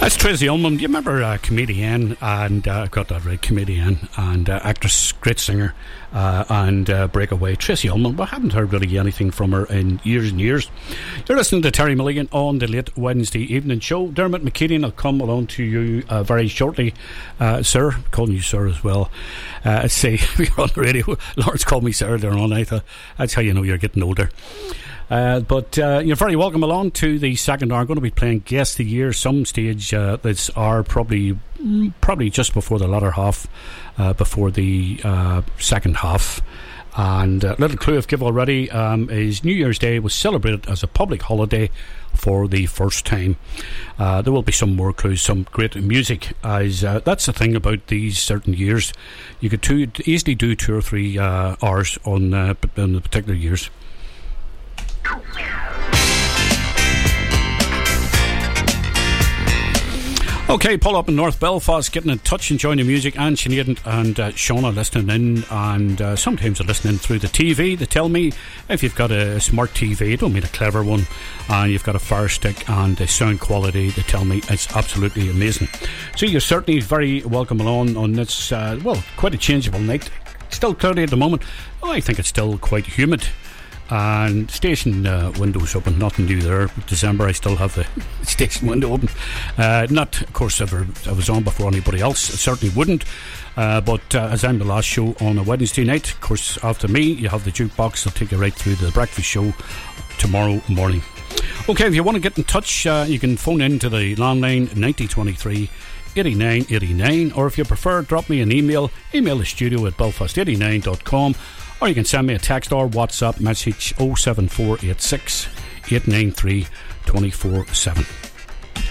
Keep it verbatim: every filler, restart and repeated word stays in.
That's Tracey Ullman. Do you remember uh, comedian and uh, I've got that right, comedian and uh, actress, great singer uh, and uh, breakaway Tracey Ullman. We haven't heard really anything from her in years and years. You're listening to Terry Milligan on the late Wednesday evening show. Dermot McKean will come along to you uh, very shortly, uh, sir. Calling you sir as well. Uh, say you're on the radio. Lawrence called me sir there all night. That's how you know you're getting older. Uh, but uh, you're very welcome along to the second hour. I'm going to be playing Guess the Year some stage uh, that's are probably probably just before the latter half, uh, before the uh, second half. And a uh, little clue I've given already um, is New Year's Day was celebrated as a public holiday for the first time. Uh, there will be some more clues, some great music, as uh, that's the thing about these certain years. You could two, easily do two or three uh, hours on, uh, on the particular years. Okay, Paul up in North Belfast getting in touch, enjoying the music, and Sinead and uh, Shauna listening in, and uh, sometimes they're listening through the T V. They tell me if you've got a smart T V, I don't mean a clever one, and you've got a Fire Stick and the sound quality, they tell me it's absolutely amazing. So you're certainly very welcome along on this, uh, well, quite a changeable night. Still cloudy at the moment. Oh, I think it's still quite humid. And station uh, windows open, nothing new there. December I still have the station window open, uh, not of course ever I was on before anybody else, I certainly wouldn't, uh, but uh, as I'm the last show on a Wednesday night, of course after me you have the jukebox. I'll take you right through to the breakfast show tomorrow morning. Okay, if you want to get in touch, uh, you can phone in to the landline ninety twenty-three eighty-nine eighty-nine, or if you prefer, drop me an email, email the studio at belfast eighty-nine dot com, or you can send me a text or WhatsApp message oh seven four eight six eight nine three two four seven.